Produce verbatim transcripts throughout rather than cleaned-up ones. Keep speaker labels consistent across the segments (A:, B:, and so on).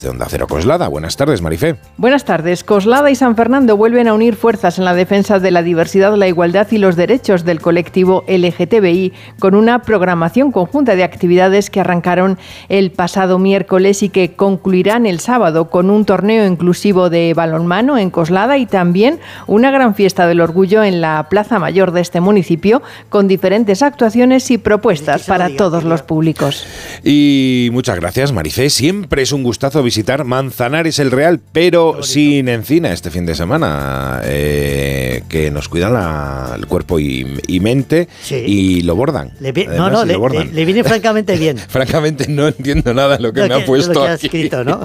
A: de Onda Cero Coslada. Buenas tardes, Marifé.
B: Buenas tardes. Coslada y San Fernando vuelven a unir fuerzas en la defensa de la diversidad, la igualdad y los derechos del colectivo L G T B I con una programación conjunta de actividades que arrancaron el pasado miércoles y que concluirán el sábado con un torneo inclusivo de balonmano en Coslada y también una gran fiesta del orgullo en la Plaza Mayor de este municipio con diferentes actuaciones y propuestas para todos los públicos.
A: Y muchas gracias, Marifé. Siempre es un gustazo visitar Manzanares el Real, pero sin encina este fin de semana, eh, que nos cuidan la, el cuerpo y, y mente, sí. Y lo bordan.
C: Le vi, no, no, le, le, le viene francamente bien.
A: Francamente no entiendo nada de lo que
C: lo
A: me
C: que,
A: ha puesto
C: lo que ha
A: aquí.
C: escrito, ¿no?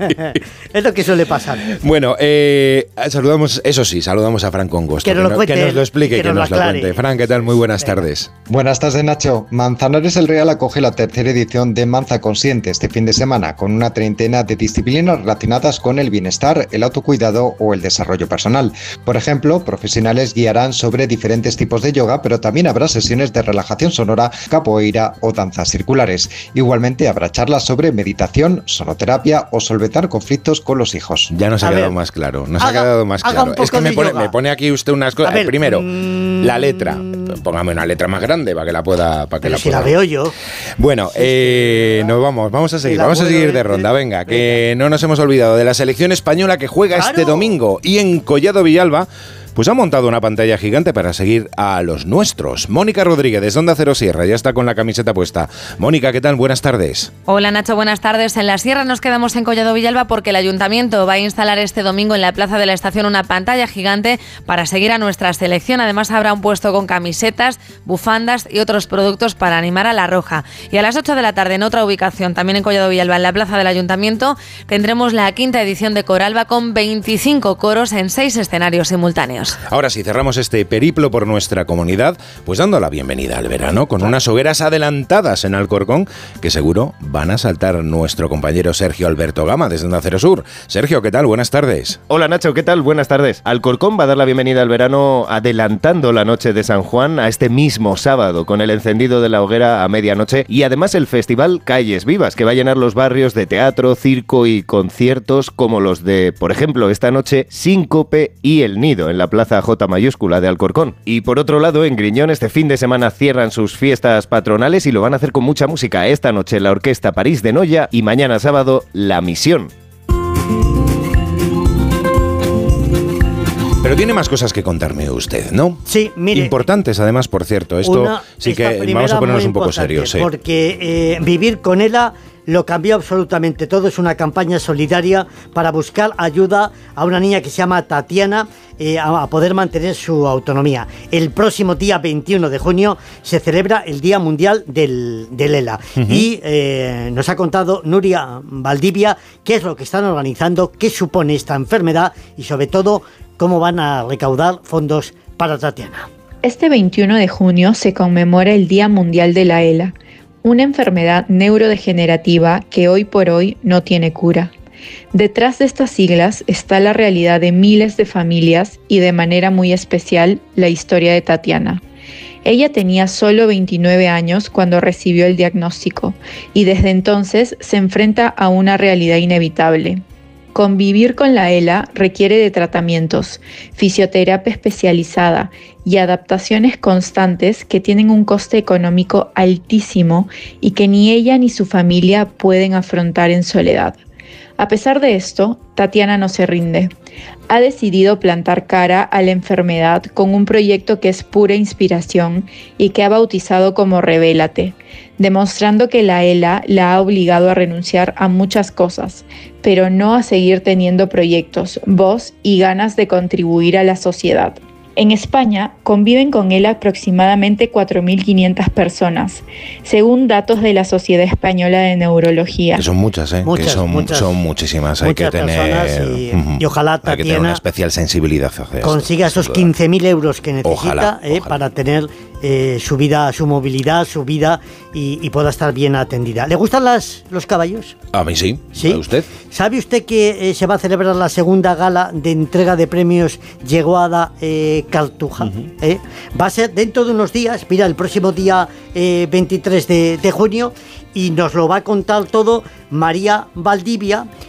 C: Es lo que suele pasar.
A: Bueno, eh, saludamos, eso sí, saludamos a Fran Congosto, que, que, no, cuente, que nos lo explique, que, que nos, nos lo cuente. Fran, ¿qué tal? Muy buenas Venga. tardes.
D: Buenas tardes, Nacho. Manzanares el Real acoge la tercera edición de Manza Consciente este fin de semana, con una treintena de disciplinas relacionadas con el bienestar, el autocuidado o el desarrollo personal. Por ejemplo, profesionales guiarán sobre diferentes tipos de yoga, pero también habrá sesiones de relajación sonora, capoeira o danzas circulares. Igualmente habrá charlas sobre meditación, sonoterapia o solventar conflictos con los hijos.
A: Ya nos ha a quedado ver, más claro, nos haga, ha quedado más claro. Es que me pone, me pone aquí usted unas cosas. Eh, primero, mmm, la letra. Póngame una letra más grande para que la pueda... Para que la
C: si
A: pueda.
C: la veo yo.
A: Bueno, eh, nos vamos, vamos a seguir, vamos a seguir de ronda, venga, que no nos hemos olvidado de la selección española que juega claro. este domingo y en Collado Villalba pues ha montado una pantalla gigante para seguir a los nuestros. Mónica Rodríguez, desde Onda Cero Sierra, ya está con la camiseta puesta. Mónica, ¿qué tal? Buenas tardes.
E: Hola Nacho, buenas tardes. En la Sierra nos quedamos en Collado Villalba porque el Ayuntamiento va a instalar este domingo en la plaza de la estación una pantalla gigante para seguir a nuestra selección. Además habrá un puesto con camisetas, bufandas y otros productos para animar a la roja. Y a las ocho de la tarde en otra ubicación, también en Collado Villalba, en la plaza del Ayuntamiento, tendremos la quinta edición de Coralba con veinticinco coros en seis escenarios simultáneos.
A: Ahora sí, cerramos este periplo por nuestra comunidad, pues dando la bienvenida al verano con unas hogueras adelantadas en Alcorcón que seguro van a saltar nuestro compañero Sergio Alberto Gama desde Onda Cero Sur. Sergio, ¿qué tal? Buenas tardes.
F: Hola Nacho, ¿qué tal? Buenas tardes. Alcorcón va a dar la bienvenida al verano adelantando la noche de San Juan a este mismo sábado con el encendido de la hoguera a medianoche y además el festival Calles Vivas que va a llenar los barrios de teatro, circo y conciertos como los de, por ejemplo, esta noche Síncope y El Nido en la plaza Plaza J mayúscula de Alcorcón. Y por otro lado, en Griñón este fin de semana cierran sus fiestas patronales y lo van a hacer con mucha música. Esta noche la Orquesta París de Noya y mañana sábado La Misión.
A: Pero tiene más cosas que contarme usted, ¿no?
C: Sí, mire.
A: Importantes, además, por cierto. Esto
C: una,
A: sí que vamos a ponernos un poco serios. Sí.
C: Porque eh, vivir con ella lo cambió absolutamente todo. Es una campaña solidaria para buscar ayuda a una niña que se llama Tatiana eh, a, a poder mantener su autonomía. El próximo día veintiuno de junio se celebra el Día Mundial del, del ELA. Uh-huh. Y eh, nos ha contado Nuria Valdivia qué es lo que están organizando, qué supone esta enfermedad y sobre todo cómo van a recaudar fondos para Tatiana.
G: Este veintiuno de junio se conmemora el Día Mundial de la ELA, una enfermedad neurodegenerativa que hoy por hoy no tiene cura. Detrás de estas siglas está la realidad de miles de familias y de manera muy especial la historia de Tatiana. Ella tenía solo veintinueve años cuando recibió el diagnóstico y desde entonces se enfrenta a una realidad inevitable. Convivir con la ELA requiere de tratamientos, fisioterapia especializada y adaptaciones constantes que tienen un coste económico altísimo y que ni ella ni su familia pueden afrontar en soledad. A pesar de esto, Tatiana no se rinde. Ha decidido plantar cara a la enfermedad con un proyecto que es pura inspiración y que ha bautizado como Revélate, demostrando que la ELA la ha obligado a renunciar a muchas cosas, pero no a seguir teniendo proyectos, voz y ganas de contribuir a la sociedad. En España conviven con ELA aproximadamente cuatro mil quinientas personas, según datos de la Sociedad Española de Neurología.
A: Que son muchas, ¿eh?
C: Muchas,
A: que son,
C: muchas,
A: son muchísimas.
C: Muchas
A: hay que tener
C: y, uh-huh. y ojalá Tatiana
A: hay que tener una especial sensibilidad hacia
C: consiga
A: esto,
C: esos quince mil euros que necesita
A: ojalá,
C: eh,
A: ojalá.
C: para tener eh, su vida, su movilidad, su vida y, y pueda estar bien atendida. ¿Le gustan las, los caballos?
A: A mí sí.
C: ¿Sí?
A: ¿A usted?
C: ¿Sabe usted que eh, se va a celebrar la segunda gala de entrega de premios Yeguada eh, Cartuja? Uh-huh. ¿Eh? Va a ser dentro de unos días, mira, el próximo día eh, veintitrés de junio, y nos lo va a contar todo María Valdivia,